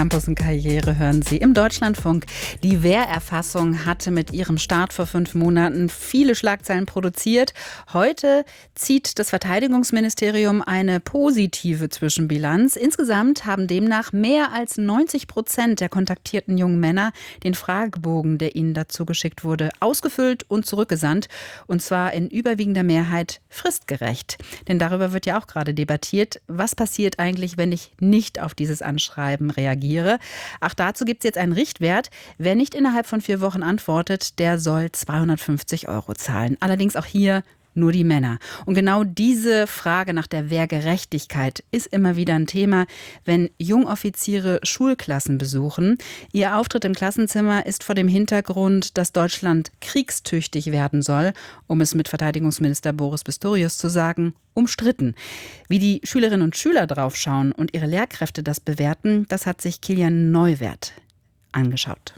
Campus und Karriere hören Sie im Deutschlandfunk. Die Wehrerfassung hatte mit ihrem Start vor 5 Monaten viele Schlagzeilen produziert. Heute zieht das Verteidigungsministerium eine positive Zwischenbilanz. Insgesamt haben demnach mehr als 90% der kontaktierten jungen Männer den Fragebogen, der ihnen dazu geschickt wurde, ausgefüllt und zurückgesandt. Und zwar in überwiegender Mehrheit fristgerecht. Denn darüber wird ja auch gerade debattiert. Was passiert eigentlich, wenn ich nicht auf dieses Anschreiben reagiere? Auch dazu gibt es jetzt einen Richtwert. Wer nicht innerhalb von 4 Wochen antwortet, der soll 250 € zahlen. Allerdings auch hier nur die Männer. Und genau diese Frage nach der Wehrgerechtigkeit ist immer wieder ein Thema, wenn Jungoffiziere Schulklassen besuchen. Ihr Auftritt im Klassenzimmer ist vor dem Hintergrund, dass Deutschland kriegstüchtig werden soll, um es mit Verteidigungsminister Boris Pistorius zu sagen, umstritten. Wie die Schülerinnen und Schüler drauf schauen und ihre Lehrkräfte das bewerten, das hat sich Kilian Neuwert angeschaut.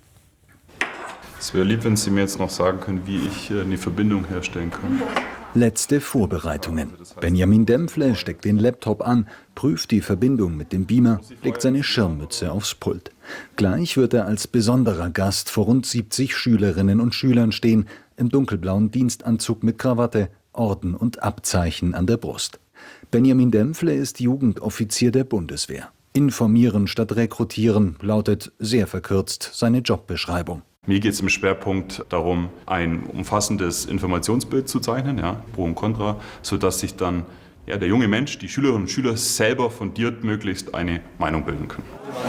Es wäre lieb, wenn Sie mir jetzt noch sagen können, wie ich eine Verbindung herstellen kann. Letzte Vorbereitungen. Benjamin Dempfle steckt den Laptop an, prüft die Verbindung mit dem Beamer, legt seine Schirmmütze aufs Pult. Gleich wird er als besonderer Gast vor rund 70 Schülerinnen und Schülern stehen, im dunkelblauen Dienstanzug mit Krawatte, Orden und Abzeichen an der Brust. Benjamin Dempfle ist Jugendoffizier der Bundeswehr. Informieren statt rekrutieren lautet sehr verkürzt seine Jobbeschreibung. Mir geht es im Schwerpunkt darum, ein umfassendes Informationsbild zu zeichnen, Pro und Contra, sodass sich dann der junge Mensch, die Schülerinnen und Schüler selber fundiert möglichst eine Meinung bilden können.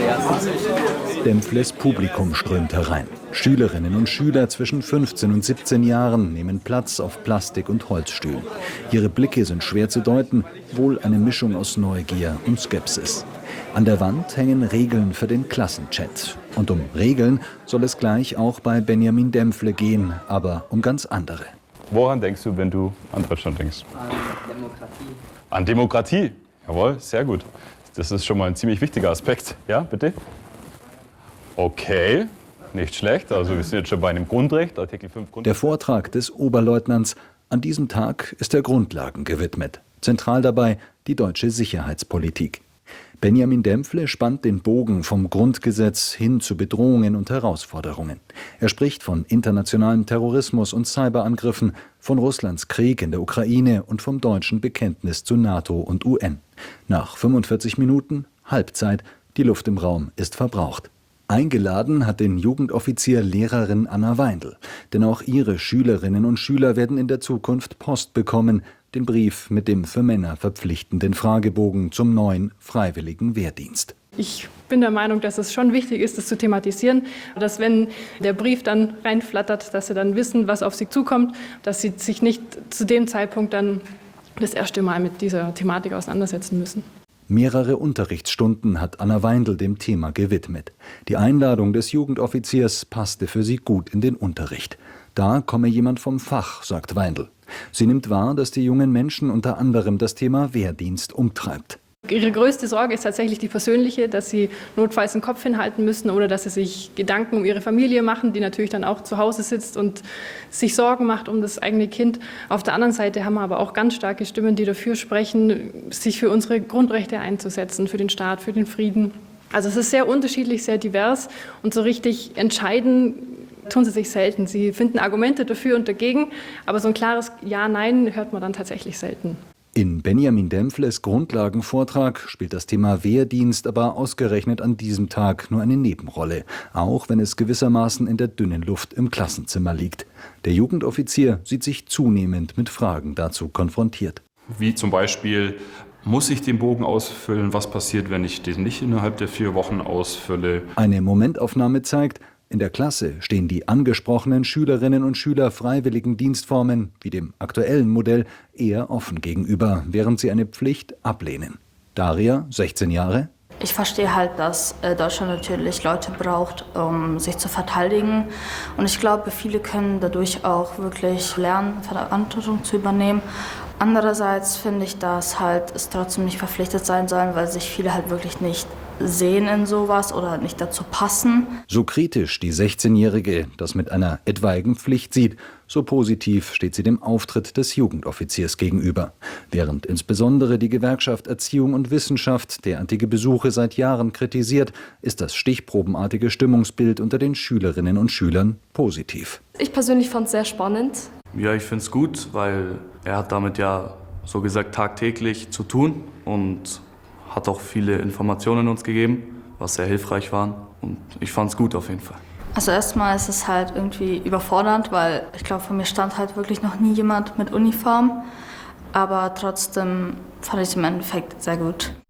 Dempfles Publikum strömt herein. Schülerinnen und Schüler zwischen 15 und 17 Jahren nehmen Platz auf Plastik- und Holzstühlen. Ihre Blicke sind schwer zu deuten, wohl eine Mischung aus Neugier und Skepsis. An der Wand hängen Regeln für den Klassenchat. Und um Regeln soll es gleich auch bei Benjamin Dempfle gehen, aber um ganz andere. Woran denkst du, wenn du an Deutschland denkst? An Demokratie. An Demokratie? Jawohl, sehr gut. Das ist schon mal ein ziemlich wichtiger Aspekt. Ja, bitte? Okay, nicht schlecht. Also wir sind jetzt schon bei einem Grundrecht, Artikel 5 Grundrecht. Der Vortrag des Oberleutnants an diesem Tag ist der Grundlagen gewidmet. Zentral dabei die deutsche Sicherheitspolitik. Benjamin Dempfle spannt den Bogen vom Grundgesetz hin zu Bedrohungen und Herausforderungen. Er spricht von internationalem Terrorismus und Cyberangriffen, von Russlands Krieg in der Ukraine und vom deutschen Bekenntnis zu NATO und UN. Nach 45 Minuten Halbzeit, die Luft im Raum ist verbraucht. Eingeladen hat den Jugendoffizier Lehrerin Anna Weindl. Denn auch ihre Schülerinnen und Schüler werden in der Zukunft Post bekommen, den Brief mit dem für Männer verpflichtenden Fragebogen zum neuen freiwilligen Wehrdienst. Ich bin der Meinung, dass es schon wichtig ist, das zu thematisieren, dass wenn der Brief dann reinflattert, dass sie dann wissen, was auf sie zukommt, dass sie sich nicht zu dem Zeitpunkt dann das erste Mal mit dieser Thematik auseinandersetzen müssen. Mehrere Unterrichtsstunden hat Anna Weindl dem Thema gewidmet. Die Einladung des Jugendoffiziers passte für sie gut in den Unterricht. Da komme jemand vom Fach, sagt Weindl. Sie nimmt wahr, dass die jungen Menschen unter anderem das Thema Wehrdienst umtreibt. Ihre größte Sorge ist tatsächlich die persönliche, dass sie notfalls den Kopf hinhalten müssen oder dass sie sich Gedanken um ihre Familie machen, die natürlich dann auch zu Hause sitzt und sich Sorgen macht um das eigene Kind. Auf der anderen Seite haben wir aber auch ganz starke Stimmen, die dafür sprechen, sich für unsere Grundrechte einzusetzen, für den Staat, für den Frieden. Also es ist sehr unterschiedlich, sehr divers und so richtig entscheiden tun sie sich selten. Sie finden Argumente dafür und dagegen, aber so ein klares Ja, Nein hört man dann tatsächlich selten. In Benjamin Dempfles Grundlagenvortrag spielt das Thema Wehrdienst aber ausgerechnet an diesem Tag nur eine Nebenrolle, auch wenn es gewissermaßen in der dünnen Luft im Klassenzimmer liegt. Der Jugendoffizier sieht sich zunehmend mit Fragen dazu konfrontiert. Wie zum Beispiel, muss ich den Bogen ausfüllen? Was passiert, wenn ich den nicht innerhalb der 4 Wochen ausfülle? Eine Momentaufnahme zeigt, in der Klasse stehen die angesprochenen Schülerinnen und Schüler freiwilligen Dienstformen, wie dem aktuellen Modell, eher offen gegenüber, während sie eine Pflicht ablehnen. Daria, 16 Jahre. Ich verstehe halt, dass Deutschland natürlich Leute braucht, um sich zu verteidigen. Und ich glaube, viele können dadurch auch wirklich lernen, Verantwortung zu übernehmen. Andererseits finde ich, dass halt es trotzdem nicht verpflichtet sein sollen, weil sich viele halt wirklich nicht sehen in sowas oder nicht dazu passen. So kritisch die 16-Jährige das mit einer etwaigen Pflicht sieht, so positiv steht sie dem Auftritt des Jugendoffiziers gegenüber. Während insbesondere die Gewerkschaft Erziehung und Wissenschaft derartige Besuche seit Jahren kritisiert, ist das stichprobenartige Stimmungsbild unter den Schülerinnen und Schülern positiv. Ich persönlich fand es sehr spannend. Ja, ich finde es gut, weil er hat damit ja so gesagt tagtäglich zu tun und hat auch viele Informationen uns gegeben, was sehr hilfreich war. Und ich fand es gut auf jeden Fall. Also erstmal ist es halt irgendwie überfordernd, weil ich glaube, vor mir stand halt wirklich noch nie jemand mit Uniform. Aber trotzdem fand ich es im Endeffekt sehr gut.